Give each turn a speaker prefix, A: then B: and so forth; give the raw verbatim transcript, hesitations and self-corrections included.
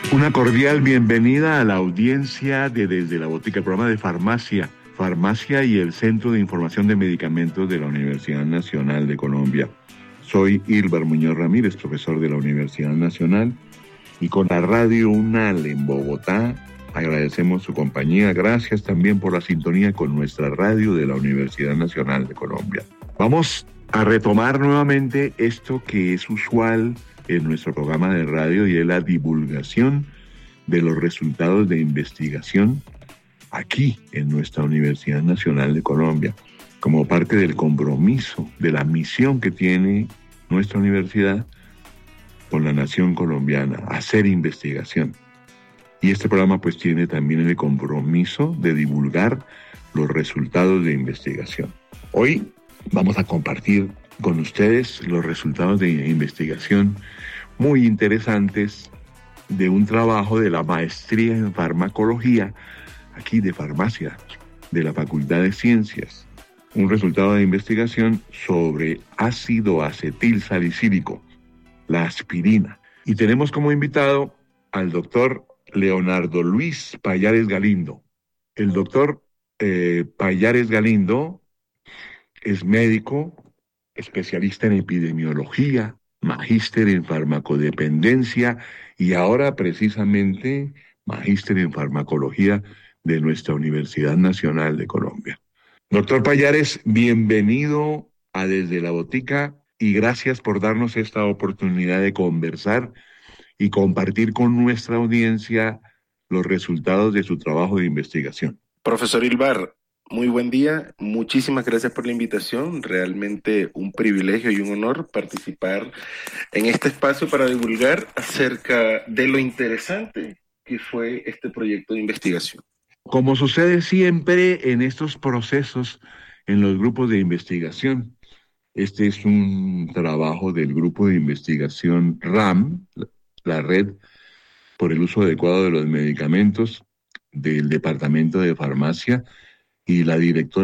A: Una cordial bienvenida a la audiencia de Desde la Botica, el programa de farmacia, farmacia y el Centro de Información de Medicamentos de la Universidad Nacional de Colombia. Soy Ilber Muñoz Ramírez, profesor de la Universidad Nacional, y con la Radio UNAL en Bogotá agradecemos su compañía. Gracias también por la sintonía con nuestra radio de la Universidad Nacional de Colombia. Vamos a retomar nuevamente esto que es usual en nuestro programa de radio, y es la divulgación de los resultados de investigación aquí en nuestra Universidad Nacional de Colombia, como parte del compromiso, de la misión que tiene nuestra universidad con la nación colombiana, hacer investigación. Y este programa pues tiene también el compromiso de divulgar los resultados de investigación. Hoy vamos a compartir con ustedes los resultados de investigación muy interesantes de un trabajo de la maestría en farmacología, aquí de farmacia, de la Facultad de Ciencias. Un resultado de investigación sobre ácido acetil salicílico, la aspirina. Y tenemos como invitado al doctor Leonardo Luis Pallares Galindo. El doctor eh, Pallares Galindo es médico, especialista en epidemiología, magíster en farmacodependencia y ahora precisamente magíster en farmacología de nuestra Universidad Nacional de Colombia. Doctor Pallares, bienvenido a Desde la Botica y gracias por darnos esta oportunidad de conversar y compartir con nuestra audiencia los resultados de su trabajo de investigación.
B: Profesor Ilber, muy buen día, muchísimas gracias por la invitación, realmente un privilegio y un honor participar en este espacio para divulgar acerca de lo interesante que fue este proyecto de investigación.
A: Como sucede siempre en estos procesos, en los grupos de investigación, este es un trabajo del grupo de investigación RAM, la red por el uso adecuado de los medicamentos del Departamento de Farmacia, y la directora